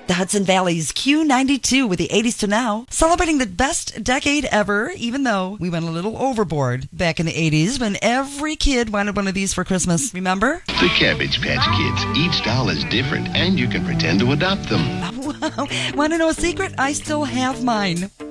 The Hudson Valley's Q92 with the 80s to now, celebrating the best decade ever, even though we went a little overboard back in the 80s when every kid wanted one of these for Christmas. Remember? The Cabbage Patch Kids. Each doll is different, and you can pretend to adopt them. Wow. Want to know a secret? I still have mine.